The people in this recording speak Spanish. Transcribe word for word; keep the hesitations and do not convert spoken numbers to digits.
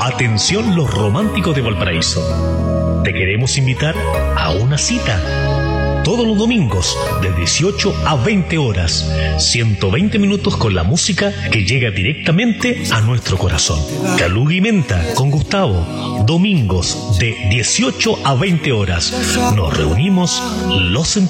Atención los románticos de Valparaíso. Te queremos invitar a una cita. Todos los domingos, de dieciocho a veinte horas. ciento veinte minutos con la música que llega directamente a nuestro corazón. Caluga y Menta con Gustavo. Domingos, de dieciocho a veinte horas. Nos reunimos los